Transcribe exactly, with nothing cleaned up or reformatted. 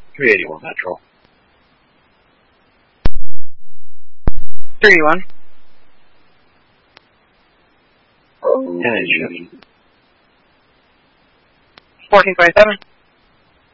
three eighty-one Metro. three eighty-one. ten inch. fourteen twenty-seven.